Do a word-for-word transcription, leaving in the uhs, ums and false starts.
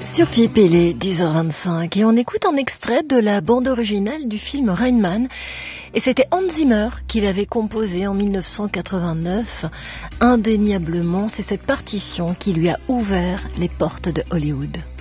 Sur P I P, il est dix heures vingt-cinq et on écoute un extrait de la bande originale du film Rain Man. Et c'était Hans Zimmer qui l'avait composé en mille neuf cent quatre-vingt-neuf. Indéniablement, c'est cette partition qui lui a ouvert les portes de Hollywood.